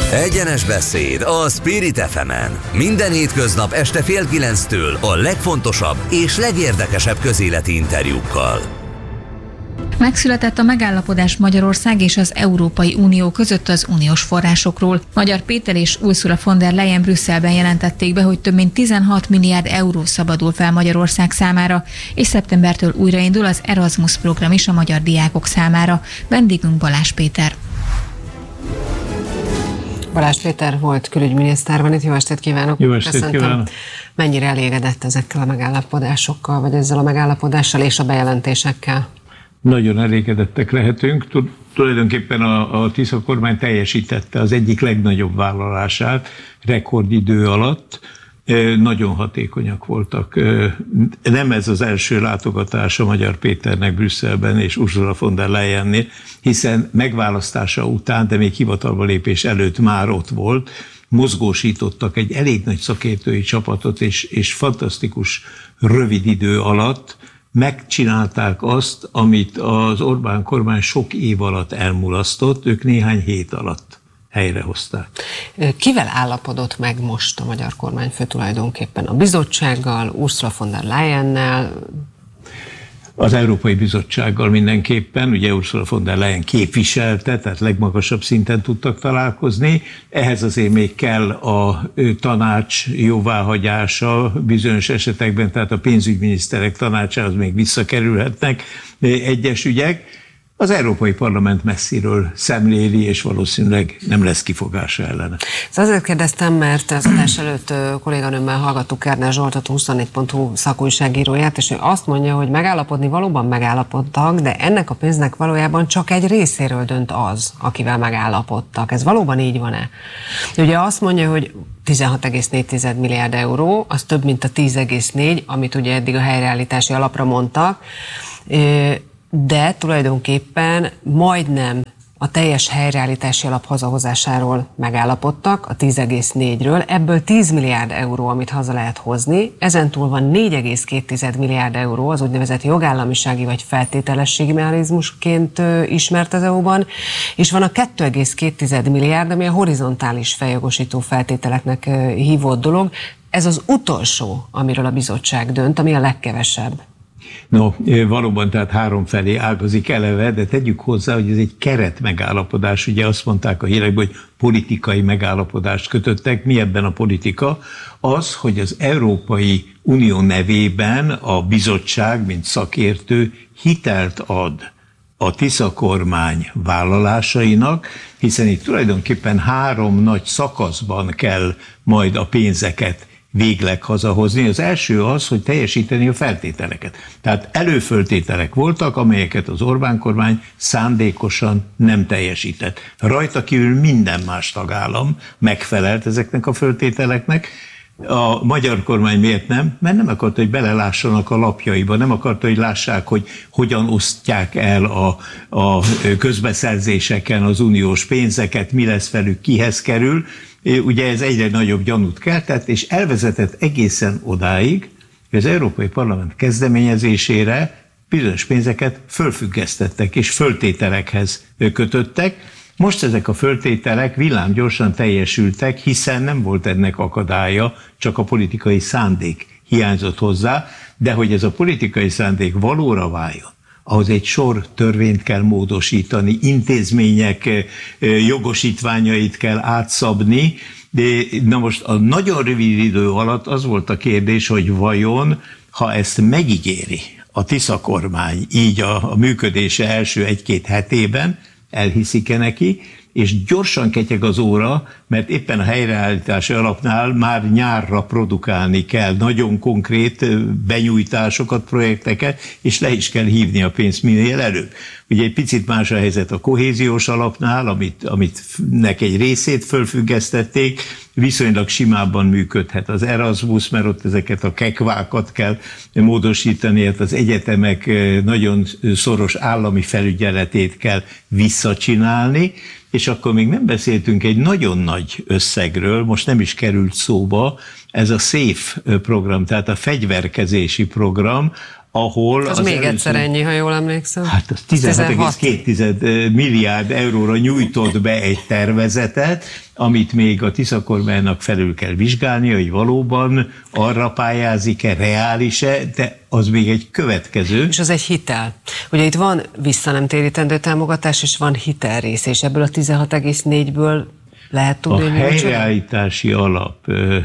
Egyenes beszéd a Spirit FM-en. Minden hétköznap este 8:30 a legfontosabb és legérdekesebb közéleti interjúkkal. Megszületett a megállapodás Magyarország és az Európai Unió között az uniós forrásokról. Magyar Péter és Ursula von der Leyen Brüsszelben jelentették be, hogy több mint 16 milliárd euró szabadul fel Magyarország számára, és szeptembertől újraindul az Erasmus program is a magyar diákok számára. Vendégünk Balázs Péter. Balázs Péter volt külügyminiszter, van itt, jó estét kívánok! Jó estét kívánok! Mennyire elégedett ezekkel a megállapodásokkal, vagy ezzel a megállapodással és a bejelentésekkel? Nagyon elégedettek lehetünk. Tulajdonképpen a Tisza kormány teljesítette az egyik legnagyobb vállalását rekordidő alatt. Nagyon hatékonyak voltak. Nem ez az első látogatás a Magyar Péternek Brüsszelben és Ursula von der Leyennél, hiszen megválasztása után, de még hivatalba lépés előtt már ott volt, mozgósítottak egy elég nagy szakértői csapatot, és fantasztikus rövid idő alatt megcsinálták azt, amit az Orbán kormány sok év alatt elmulasztott, ők néhány hét alatt helyrehozták. Kivel állapodott meg most a magyar kormányfő tulajdonképpen? A bizottsággal, Ursula von der Leyennel? Az Európai Bizottsággal mindenképpen, ugye Ursula von der Leyen képviselte, tehát legmagasabb szinten tudtak találkozni. Ehhez azért még kell a tanács jóváhagyása bizonyos esetekben, tehát a pénzügyminiszterek tanácsához még visszakerülhetnek egyes ügyek. Az Európai Parlament messziről szemléli, és valószínűleg nem lesz kifogása ellene. Azért kérdeztem, mert az adás előtt kolléganőmmel hallgattuk Kerner Zsoltot, 24.hu szakújságíróját, és ő azt mondja, hogy megállapodni valóban megállapodtak, de ennek a pénznek valójában csak egy részéről dönt az, akivel megállapodtak. Ez valóban így van-e? Ugye azt mondja, hogy 16,4 milliárd euró, az több, mint a 10,4, amit ugye eddig a helyreállítási alapra mondtak, de tulajdonképpen majdnem a teljes helyreállítási alap hazahozásáról megállapodtak, a 10,4-ről, ebből 10 milliárd euró, amit haza lehet hozni, ezentúl van 4,2 milliárd euró, az úgynevezett jogállamisági vagy feltételességi mechanizmusként ismert az EU-ban, és van a 2,2 milliárd, ami a horizontális feljogosító feltételeknek hívott dolog. Ez az utolsó, amiről a bizottság dönt, ami a legkevesebb. No, valóban tehát három felé ágazik eleve, de tegyük hozzá, hogy ez egy keret megállapodás. Ugye azt mondták a hírekben, hogy politikai megállapodást kötöttek. Mi ebben a politika? Az, hogy az Európai Unió nevében a bizottság, mint szakértő, hitelt ad a Tisza kormány vállalásainak, hiszen itt tulajdonképpen három nagy szakaszban kell majd a pénzeket végleg hazahozni. Az első az, hogy teljesíteni a feltételeket. Tehát előföltételek voltak, amelyeket az Orbán kormány szándékosan nem teljesített. Rajta kívül minden más tagállam megfelelt ezeknek a föltételeknek. A magyar kormány miért nem? Mert nem akarta, hogy belelássanak a lapjaiba, nem akarta, hogy lássák, hogy hogyan osztják el a közbeszerzéseken az uniós pénzeket, mi lesz velük, kihez kerül. Ugye ez egyre nagyobb gyanút keltett, és elvezetett egészen odáig, hogy az Európai Parlament kezdeményezésére bizonyos pénzeket fölfüggesztettek, és föltételekhez kötöttek. Most ezek a föltételek villámgyorsan teljesültek, hiszen nem volt ennek akadálya, csak a politikai szándék hiányzott hozzá, de hogy ez a politikai szándék valóra váljon, ahhoz egy sor törvényt kell módosítani, intézmények jogosítványait kell átszabni, de na most a nagyon rövid idő alatt az volt a kérdés, hogy vajon, ha ezt megígéri a Tisza kormány így a működése első egy-két hetében, elhiszik-e neki, és gyorsan ketyeg az óra, mert éppen a helyreállítási alapnál már nyárra produkálni kell nagyon konkrét benyújtásokat, projekteket, és le is kell hívni a pénzt minél előbb. Ugye egy picit más a helyzet a kohéziós alapnál, amit egy részét fölfüggesztették, viszonylag simábban működhet az Erasmus, mert ott ezeket a kekvákat kell módosítani, hát az egyetemek nagyon szoros állami felügyeletét kell visszacsinálni, és akkor még nem beszéltünk egy nagyon nagy összegről, most nem is került szóba, ez a SAFE program, tehát a fegyverkezési program, ahol... Az még egyszer ennyi, ha jól emlékszem. Hát az 16,2 milliárd euróra nyújtott be egy tervezetet, amit még a Tisza kormánynak felül kell vizsgálni, hogy valóban arra pályázik-e, reális-e, de az még egy következő. És az egy hitel. Ugye itt van visszanemtérítendő támogatás, és van hitelrész, és ebből a 16,4-ből lehet tudni, a helyreállítási alap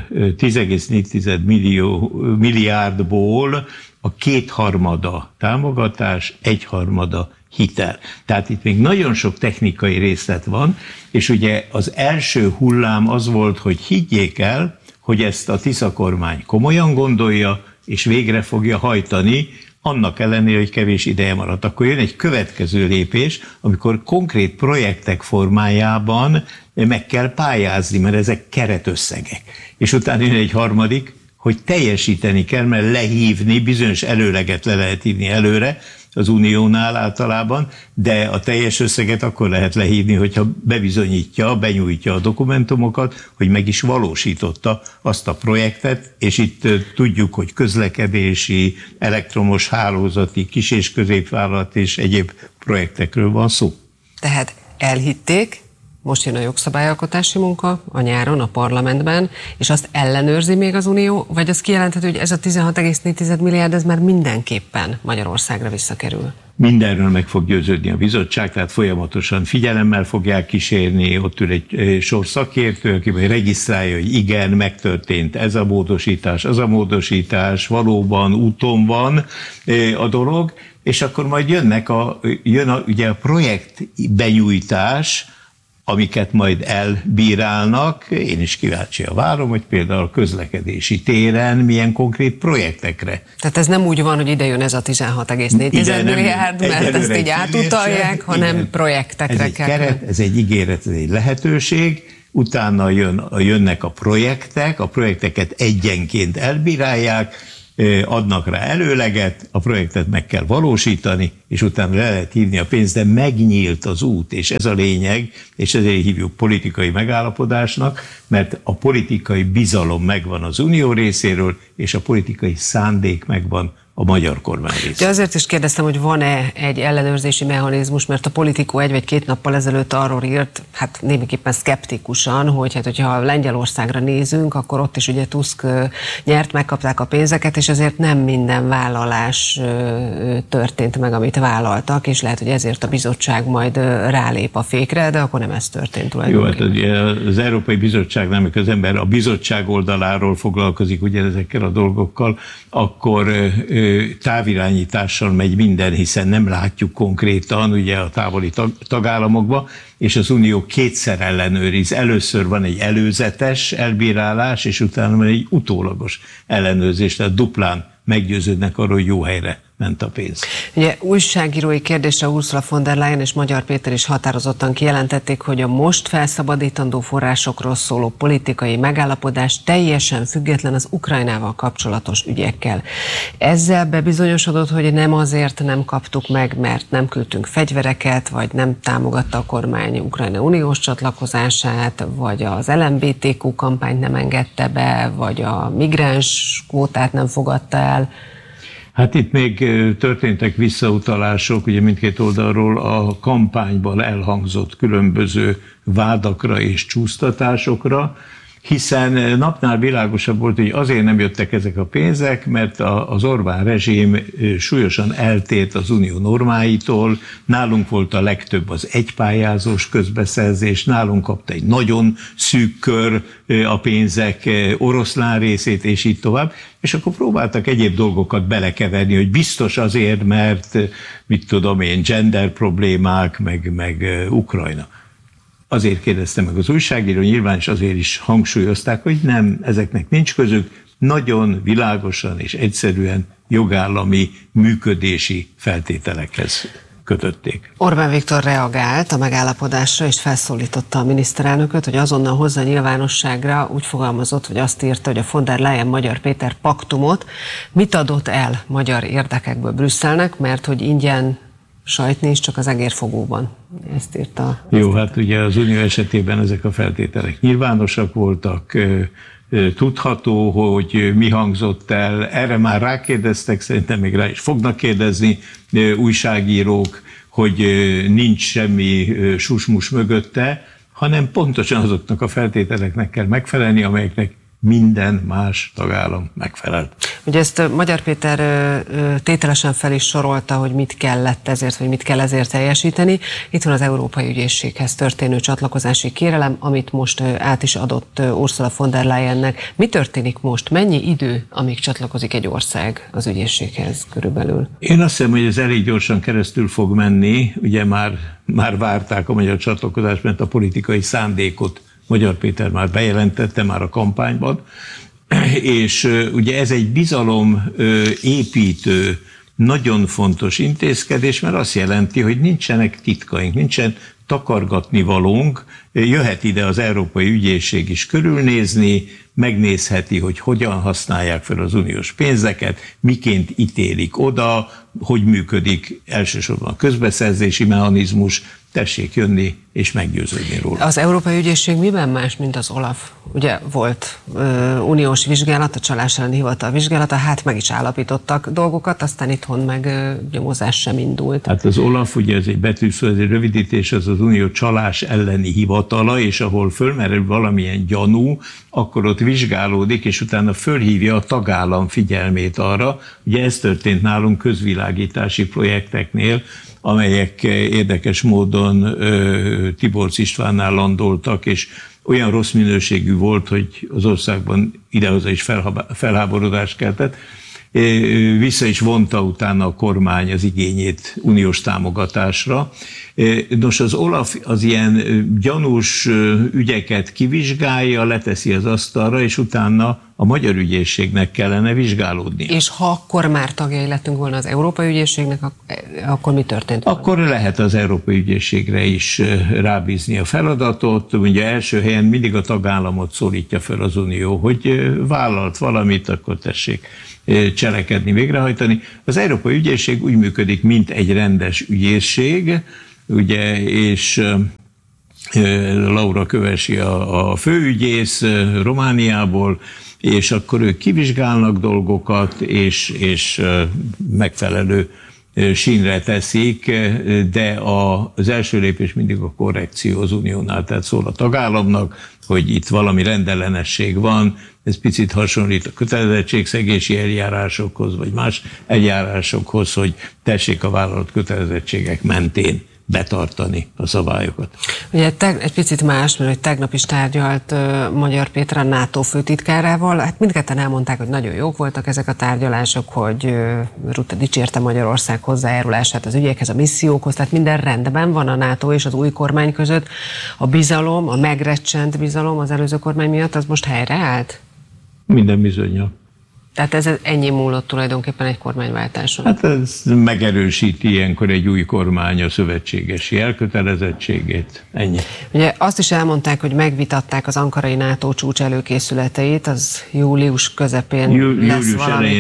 10,4 milliárdból a 2/3 támogatás, 1/3 hitel. Tehát itt még nagyon sok technikai részlet van, és ugye az első hullám az volt, hogy higgyék el, hogy ezt a Tisza kormány komolyan gondolja, és végre fogja hajtani, annak ellenére, hogy kevés ideje maradt. Akkor jön egy következő lépés, amikor konkrét projektek formájában meg kell pályázni, mert ezek keretösszegek. És utána jön egy harmadik, hogy teljesíteni kell, mert lehívni, bizonyos előleget le lehet hívni előre, az Uniónál általában, de a teljes összeget akkor lehet lehívni, hogyha bebizonyítja, benyújtja a dokumentumokat, hogy meg is valósította azt a projektet, és itt tudjuk, hogy közlekedési, elektromos hálózati, kis- és középvállalat és egyéb projektekről van szó. Tehát elhitték, most jön a jogszabályalkotási munka a nyáron, a parlamentben, és azt ellenőrzi még az Unió, vagy az kijelenthető, hogy ez a 16,4 milliárd, ez már mindenképpen Magyarországra visszakerül? Mindenről meg fog győződni a bizottság, tehát folyamatosan figyelemmel fogják kísérni, ott ül egy sor szakértő, aki majd regisztrálja, hogy igen, megtörtént ez a módosítás, az a módosítás, valóban úton van a dolog, és akkor majd jön ugye a projekt benyújtás, amiket majd elbírálnak. Én is kíváncsian várom, hogy például a közlekedési téren milyen konkrét projektekre. Tehát ez nem úgy van, hogy ide jön ez a 16,4 milliárd, mert ezt így átutalják, hanem igen, projektekre kell. Ez egy keret, ez egy ígéret, ez egy lehetőség, utána jönnek a projekteket egyenként elbírálják, adnak rá előleget, a projektet meg kell valósítani, és utána le lehet hívni a pénzt, de megnyílt az út, és ez a lényeg, és ezért hívjuk politikai megállapodásnak, mert a politikai bizalom megvan az Unió részéről, és a politikai szándék megvan a magyar kormány részéről. De azért is kérdeztem, hogy van-e egy ellenőrzési mechanizmus, mert a Politico 1 vagy 2 nappal ezelőtt arról írt, hát némiképpen szkeptikusan, hogy hát, hogyha Lengyelországra nézünk, akkor ott is ugye Tusk nyert, megkapták a pénzeket, és ezért nem minden vállalás történt meg, amit vállaltak, és lehet, hogy ezért a bizottság majd rálép a fékre, de akkor nem ez történt tulajdonképpen. Jó, hát az Európai Bizottság, nem, amikor az ember a bizottság oldaláról foglalkozik ugye ezekkel a dolgokkal, akkor távirányítással megy minden, hiszen nem látjuk konkrétan ugye a távoli tagállamokba, és az Unió kétszer ellenőriz. Először van egy előzetes elbírálás, és utána van egy utólagos ellenőrzés, tehát duplán meggyőződnek arról, hogy jó helyre ment a pénz. Ugye újságírói kérdésre Ursula von der Leyen és Magyar Péter is határozottan kijelentették, hogy a most felszabadítandó forrásokról szóló politikai megállapodás teljesen független az Ukrajnával kapcsolatos ügyekkel. Ezzel bebizonyosodott, hogy nem azért nem kaptuk meg, mert nem küldtünk fegyvereket, vagy nem támogatta a kormány Ukrajna uniós csatlakozását, vagy az LMBTQ kampányt nem engedte be, vagy a migráns kvótát nem fogadta el. Hát itt még történtek visszautalások, ugye mindkét oldalról a kampányban elhangzott különböző vádakra és csúsztatásokra, hiszen napnál világosabb volt, hogy azért nem jöttek ezek a pénzek, mert az Orbán rezsim súlyosan eltért az unió normáitól, nálunk volt a legtöbb az egypályázós közbeszerzés, nálunk kapta egy nagyon szűk kör a pénzek oroszlán részét, és így tovább, és akkor próbáltak egyéb dolgokat belekeverni, hogy biztos azért, mert mit tudom én, gender problémák, meg Ukrajna. Azért kérdezte meg az újságíró, nyilván is azért is hangsúlyozták, hogy nem, ezeknek nincs közük, nagyon világosan és egyszerűen jogállami működési feltételekhez kötötték. Orbán Viktor reagált a megállapodásra, és felszólította a miniszterelnököt, hogy azonnal hozza nyilvánosságra, úgy fogalmazott, hogy azt írta, hogy a von der Leyen Magyar Péter paktumot mit adott el magyar érdekekből Brüsszelnek, mert hogy ingyen sajtni is csak az egérfogóban. Ezt írta. Jó, hát ugye az Unió esetében ezek a feltételek nyilvánosak voltak, tudható, hogy mi hangzott el. Erre már rákérdeztek, szerintem még rá is fognak kérdezni újságírók, hogy nincs semmi susmus mögötte, hanem pontosan azoknak a feltételeknek kell megfelelni, amelyeknek minden más tagállam megfelelt. Ugye ezt Magyar Péter tételesen fel is sorolta, hogy mit kellett ezért, vagy mit kell ezért teljesíteni. Itt van az Európai Ügyészséghez történő csatlakozási kérelem, amit most át is adott Ursula von der Leyennek. Mi történik most? Mennyi idő, amíg csatlakozik egy ország az ügyészséghez körülbelül? Én azt hiszem, hogy ez elég gyorsan keresztül fog menni. Ugye már várták a magyar csatlakozást, mert a politikai szándékot Magyar Péter már bejelentette már a kampányban, és ugye ez egy bizalomépítő, nagyon fontos intézkedés, mert azt jelenti, hogy nincsenek titkaink, nincsen takargatni valónk, jöhet ide az Európai Ügyészség is körülnézni, megnézheti, hogy hogyan használják fel az uniós pénzeket, miként ítélik oda, hogy működik elsősorban a közbeszerzési mechanizmus, tessék jönni és meggyőződni róla. Az Európai Ügyészség miben más, mint az OLAF? Ugye volt uniós vizsgálat, a csalás elleni hivatal vizsgálata, hát meg is állapítottak dolgokat, aztán itthon meg nyomozás sem indult. Hát az OLAF, ugye ez egy betűszó, ez egy rövidítés, az az unió csalás elleni hivatala, és ahol fölmerül valamilyen gyanú, akkor ott vizsgálódik, és utána fölhívja a tagállam figyelmét arra. Ugye ez történt nálunk közvilágítási projekteknél, amelyek érdekes módon Tiborcs Istvánnál landoltak, és olyan rossz minőségű volt, hogy az országban idehaza is felháborodást keltett. Vissza is vonta utána a kormány az igényét uniós támogatásra. Nos, az OLAF az ilyen gyanús ügyeket kivizsgálja, leteszi az asztalra, és utána a magyar ügyészségnek kellene vizsgálódni. És ha akkor már tagjai lettünk volna az Európai Ügyészségnek, akkor mi történt volna? Akkor lehet az Európai Ügyészségre is rábízni a feladatot. Ugye első helyen mindig a tagállamot szólítja fel az Unió, hogy vállalt valamit, akkor tessék cselekedni, végrehajtani. Az Európai Ügyészség úgy működik, mint egy rendes ügyészség, ugye, és Laura Kövesi a főügyész Romániából, és akkor ők kivizsgálnak dolgokat, és megfelelő sínre teszik, de az első lépés mindig a korrekció az uniónál, tehát szól a tagállamnak, hogy itt valami rendellenesség van, ez picit hasonlít a kötelezettségszegési eljárásokhoz, vagy más eljárásokhoz, hogy tessék a vállalat kötelezettségek mentén betartani a szabályokat. Ugye egy picit más, mert tegnap is tárgyalt Magyar Péter a NATO főtitkárával. Hát mindketten elmondták, hogy nagyon jók voltak ezek a tárgyalások, hogy Rutte dicsérte Magyarország hozzájárulását az ügyekhez, a missziókhoz, tehát minden rendben van a NATO és az új kormány között. A bizalom, a megrecsent bizalom az előző kormány miatt, az most helyreállt? Minden bizonnyal. Tehát ez ennyi múlott tulajdonképpen egy kormányváltáson? Hát ez megerősíti ilyenkor egy új kormány a szövetségesi elkötelezettségét. Ennyi. Ugye azt is elmondták, hogy megvitatták az ankarai NATO csúcs előkészületeit, az július közepén július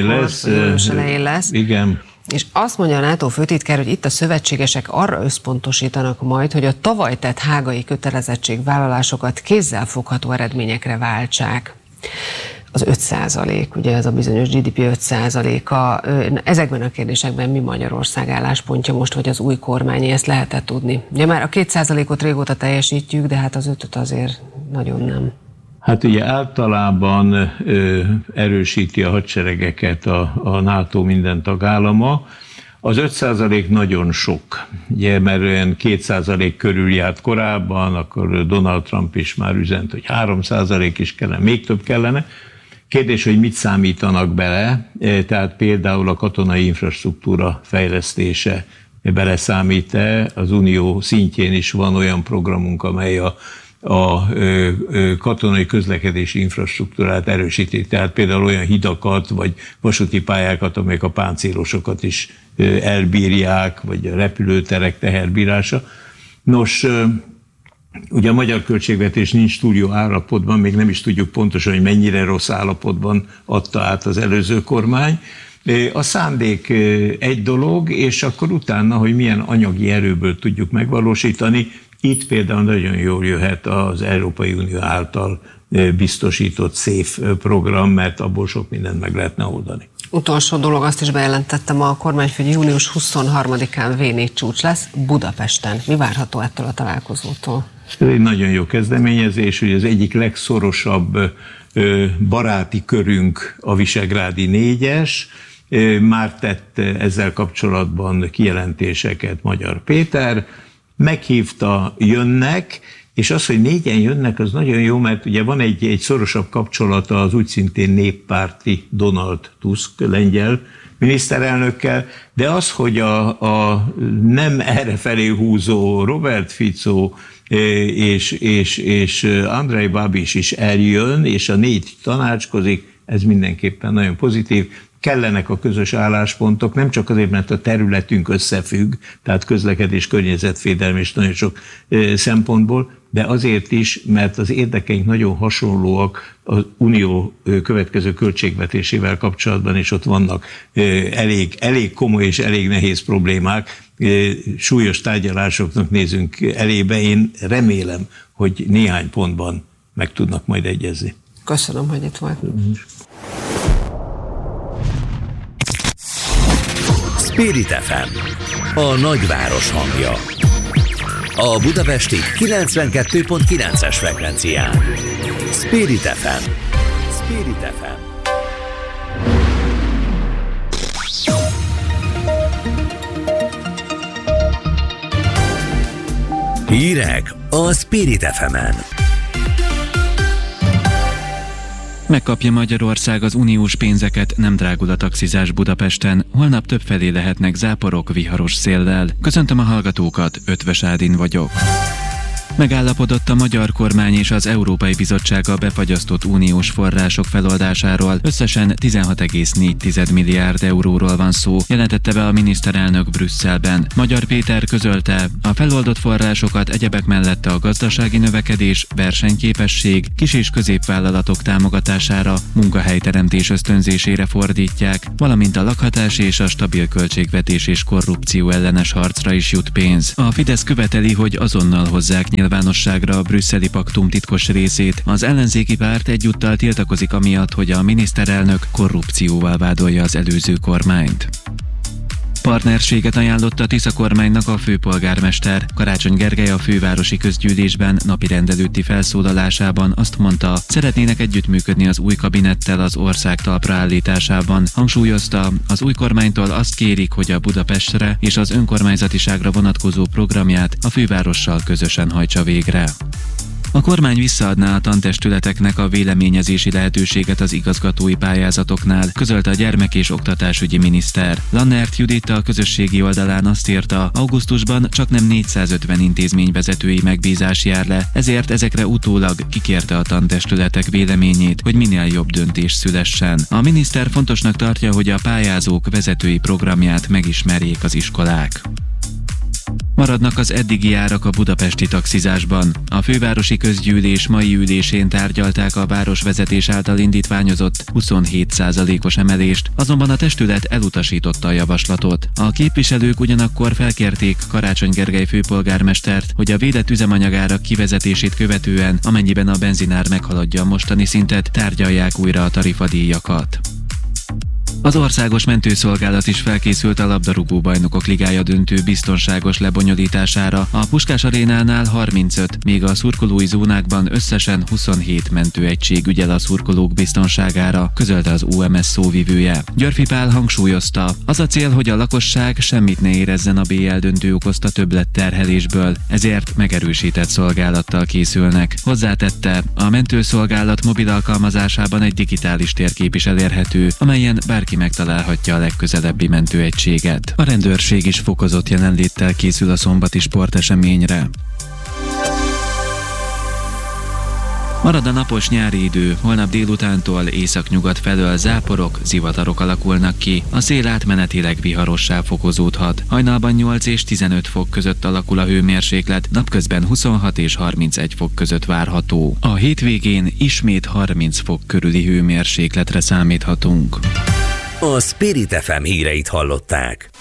elején lesz. Igen. És azt mondja a NATO főtitkár, hogy itt a szövetségesek arra összpontosítanak majd, hogy a tavaly tett hágai kötelezettségvállalásokat kézzelfogható eredményekre váltsák. Az 5%, ugye ez a bizonyos GDP 5%-a. Ezekben a kérdésekben mi Magyarország álláspontja most, vagy az új kormányi, ezt lehet tudni? Ugye már a 2%-ot régóta teljesítjük, de hát az 5-öt azért nagyon nem. Hát ugye általában erősíti a hadseregeket a NATO minden tagállama. Az 5% nagyon sok, ugye, mert olyan 2% körül járt korábban, akkor Donald Trump is már üzent, hogy 3% is kellene, még több kellene. Kérdés, hogy mit számítanak bele, tehát például a katonai infrastruktúra fejlesztése beleszámít-e, az unió szintjén is van olyan programunk, amely a katonai közlekedési infrastruktúrát erősíti, tehát például olyan hidakat, vagy vasúti pályákat, amelyek a páncélosokat is elbírják, vagy a repülőterek teherbírása. Nos, ugye a magyar költségvetés nincs túl jó állapotban, még nem is tudjuk pontosan, hogy mennyire rossz állapotban adta át az előző kormány. A szándék egy dolog, és akkor utána, hogy milyen anyagi erőből tudjuk megvalósítani, Itt például nagyon jól jöhet az Európai Unió által biztosított SAFE program, mert abból sok mindent meg lehetne oldani. Utolsó dolog, azt is bejelentettem, a kormányfő június 23-án V4 csúcs lesz Budapesten. Mi várható ettől a találkozótól? Ez egy nagyon jó kezdeményezés, hogy az egyik legszorosabb baráti körünk a Visegrádi 4-es, már tett ezzel kapcsolatban kijelentéseket Magyar Péter, meghívta, jönnek, és az, hogy 4-en jönnek, az nagyon jó, mert ugye van egy szorosabb kapcsolata az úgy szintén néppárti Donald Tusk lengyel miniszterelnökkel, de az, hogy a nem errefelé húzó Robert Fico és Andrej Babiš is eljön, és a 4 tanácskozik, ez mindenképpen nagyon pozitív. Kellenek a közös álláspontok, nem csak azért, mert a területünk összefügg, tehát közlekedés, környezetvédelem és nagyon sok szempontból, de azért is, mert az érdekeink nagyon hasonlóak az unió következő költségvetésével kapcsolatban, és ott vannak elég komoly és elég nehéz problémák. Súlyos tárgyalásoknak nézünk elébe. Én remélem, hogy néhány pontban meg tudnak majd egyezni. Köszönöm, hogy itt volt. Spirit FM, a nagyváros hangja. A budapesti 92.9-es frekvencián. Spirit FM. Spirit FM. Hírek a Spirit FM-en. Megkapja Magyarország az uniós pénzeket, nem drágul a taxizás Budapesten, holnap többfelé lehetnek záporok viharos széllel. Köszöntöm a hallgatókat, Ötvös Ádin vagyok. Megállapodott a magyar kormány és az Európai Bizottság a befagyasztott uniós források feloldásáról. Összesen 16,4 milliárd euróról van szó, jelentette be a miniszterelnök Brüsszelben. Magyar Péter közölte, a feloldott forrásokat egyebek mellett a gazdasági növekedés, versenyképesség, kis- és középvállalatok támogatására, munkahelyteremtés ösztönzésére fordítják, valamint a lakhatás és a stabil költségvetés és korrupció ellenes harcra is jut pénz. A Fidesz követeli, hogy azonnal hozzák nyilvánosságra a brüsszeli paktum titkos részét. Az ellenzéki párt egyúttal tiltakozik amiatt, hogy a miniszterelnök korrupcióval vádolja az előző kormányt. Partnerséget ajánlott a Tisza kormánynak a főpolgármester. Karácsony Gergely a fővárosi közgyűlésben napirend előtti felszólalásában azt mondta, szeretnének együttműködni az új kabinettel az ország talpra állításában. Hangsúlyozta, az új kormánytól azt kérik, hogy a Budapestre és az önkormányzatiságra vonatkozó programját a fővárossal közösen hajtsa végre. A kormány visszaadná a tantestületeknek a véleményezési lehetőséget az igazgatói pályázatoknál, közölte a gyermek- és oktatásügyi miniszter. Lannert Judit a közösségi oldalán azt írta, augusztusban csaknem 450 intézményvezetői megbízás jár le, ezért ezekre utólag kikérte a tantestületek véleményét, hogy minél jobb döntés szülessen. A miniszter fontosnak tartja, hogy a pályázók vezetői programját megismerjék az iskolák. Maradnak az eddigi árak a budapesti taxizásban. A fővárosi közgyűlés mai ülésén tárgyalták a városvezetés által indítványozott 27%-os emelést, azonban a testület elutasította a javaslatot. A képviselők ugyanakkor felkérték Karácsony Gergely főpolgármestert, hogy a védett üzemanyagárak kivezetését követően, amennyiben a benzinár meghaladja a mostani szintet, tárgyalják újra a tarifadíjakat. Az országos mentőszolgálat is felkészült a labdarúgó bajnokok ligája döntő biztonságos lebonyolítására. A Puskás Arénánál 35, míg a szurkolói zónákban összesen 27 mentőegység ügyel a szurkolók biztonságára, közölte az OMS szóvivője. Györfi Pál hangsúlyozta, az a cél, hogy a lakosság semmit ne érezzen a BL döntő okozta többletterhelésből, ezért megerősített szolgálattal készülnek. Hozzátette, a mentőszolgálat mobil alkalmazásában egy digitális térkép is elérhető, amelyen bárki megtalálhatja a legközelebbi mentőegységet. A rendőrség is fokozott jelenléttel készül a szombati sporteseményre. Marad a napos nyári idő, holnap délutántól északnyugat felől záporok, zivatarok alakulnak ki, a szél átmenetileg viharossá fokozódhat. Hajnalban 8 és 15 fok között alakul a hőmérséklet, napközben 26 és 31 fok között várható. A hétvégén ismét 30 fok körüli hőmérsékletre számíthatunk. A Spirit FM híreit hallották.